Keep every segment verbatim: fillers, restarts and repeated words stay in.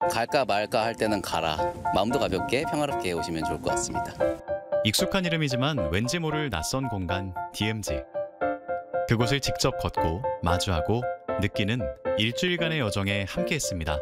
갈까 말까 할 때는 가라. 마음도 가볍게 평화롭게 오시면 좋을 것 같습니다. 익숙한 이름이지만 왠지 모를 낯선 공간 디엠지. 그곳을 직접 걷고 마주하고 느끼는 일주일간의 여정에 함께했습니다.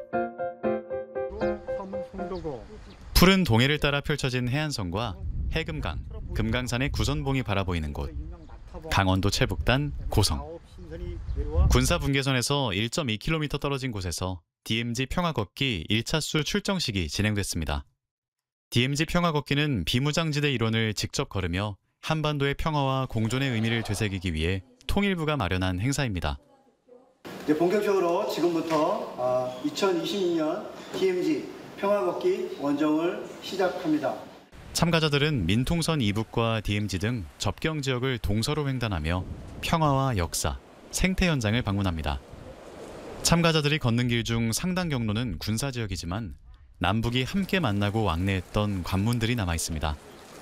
푸른 동해를 따라 펼쳐진 해안선과 해금강, 금강산의 구선봉이 바라보이는 곳, 강원도 최북단 고성. 군사분계선에서 일 점 이 킬로미터 떨어진 곳에서 디엠지 평화걷기 일 차수 출정식이 진행됐습니다. 디엠지 평화걷기는 비무장지대 일원을 직접 걸으며 한반도의 평화와 공존의 의미를 되새기기 위해 통일부가 마련한 행사입니다. 이제 본격적으로 지금부터 이천이십이 년 디엠지 평화걷기 원정을 시작합니다. 참가자들은 민통선 이북과 디엠지 등 접경 지역을 동서로 횡단하며 평화와 역사, 생태 현장을 방문합니다. 참가자들이 걷는 길 중 상당 경로는 군사 지역이지만 남북이 함께 만나고 왕래했던 관문들이 남아 있습니다.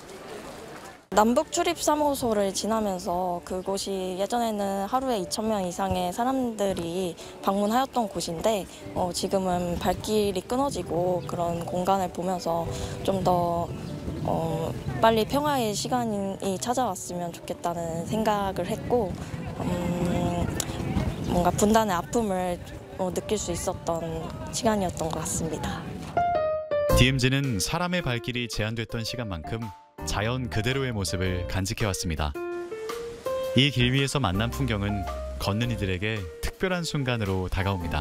남북 출입 삼 호소를 지나면서 그곳이 예전에는 하루에 이천 명 이상의 사람들이 방문하였던 곳인데 어, 지금은 발길이 끊어지고 그런 공간을 보면서 좀 더 어, 빨리 평화의 시간이 찾아왔으면 좋겠다는 생각을 했고 음, 뭔가 분단의 아픔을 어, 느낄 수 있었던 시간이었던 것 같습니다. 디엠지는 사람의 발길이 제한됐던 시간만큼 자연 그대로의 모습을 간직해왔습니다. 이 길 위에서 만난 풍경은 걷는 이들에게 특별한 순간으로 다가옵니다.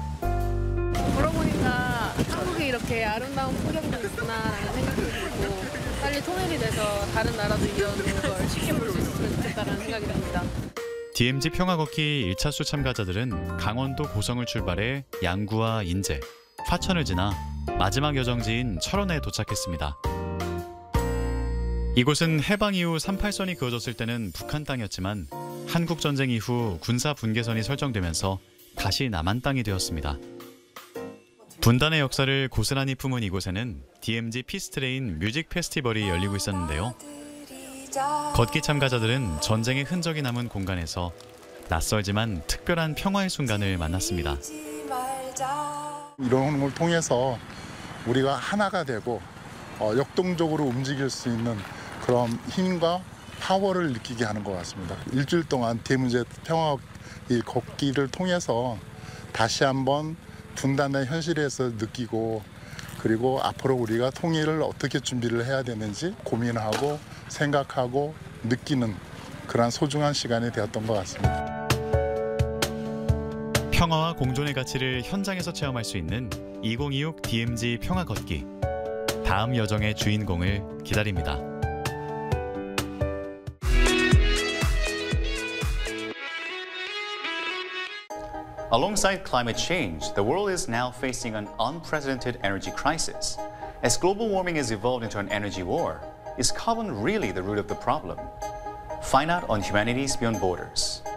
걸어보니까 한국에 이렇게 아름다운 풍경도 있구나라는 생각이 들고 빨리 통일이 돼서 다른 나라도 이런 걸 쉽게 볼 수 있었으면 좋겠다는 생각이 듭니다. 디엠지 평화걷기 일 차수 참가자들은 강원도 고성을 출발해 양구와 인제, 화천을 지나 마지막 여정지인 철원에 도착했습니다. 이곳은 해방 이후 삼팔선이 그어졌을 때는 북한 땅이었지만 한국전쟁 이후 군사 분계선이 설정되면서 다시 남한 땅이 되었습니다. 분단의 역사를 고스란히 품은 이곳에는 디엠지 피스트레인 뮤직 페스티벌이 열리고 있었는데요. 걷기 참가자들은 전쟁의 흔적이 남은 공간에서 낯설지만 특별한 평화의 순간을 만났습니다. 이런 걸 통해서 우리가 하나가 되고 어, 역동적으로 움직일 수 있는 그런 힘과 파워를 느끼게 하는 것 같습니다. 일주일 동안 디엠지 평화 이 걷기를 통해서 다시 한번 분단의 현실에서 느끼고 그리고 앞으로 우리가 통일을 어떻게 준비를 해야 되는지 고민하고 생각하고 느끼는 그런 소중한 시간이 되었던 것 같습니다. 평화와 공존의 가치를 현장에서 체험할 수 있는 이천이십육 디엠지 평화 걷기. 다음 여정의 주인공을 기다립니다. Alongside climate change, the world is now facing an unprecedented energy crisis. As global warming has evolved into an energy war, is carbon really the root of the problem? Find out on Humanities Beyond Borders.